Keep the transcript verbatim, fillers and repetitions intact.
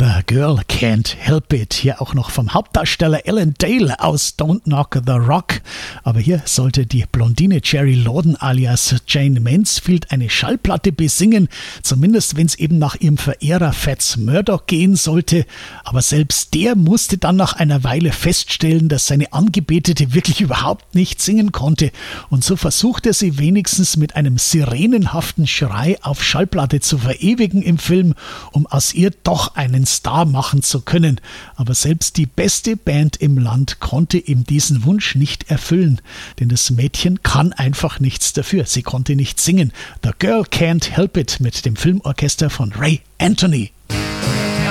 The Girl Can't Help It. Hier auch noch vom Hauptdarsteller Alan Dale aus Don't Knock the Rock. Aber hier sollte die Blondine Jerry Lawden alias Jane Mansfield eine Schallplatte besingen. Zumindest wenn es eben nach ihrem Verehrer Fats Murdoch gehen sollte. Aber selbst der musste dann nach einer Weile feststellen, dass seine Angebetete wirklich überhaupt nicht singen konnte. Und so versuchte sie wenigstens mit einem sirenenhaften Schrei auf Schallplatte zu verewigen im Film, um aus ihr doch einen Star machen zu können. Aber selbst die beste Band im Land konnte ihm diesen Wunsch nicht erfüllen, denn das Mädchen kann einfach nichts dafür. Sie konnte nicht singen. The Girl Can't Help It mit dem Filmorchester von Ray Anthony.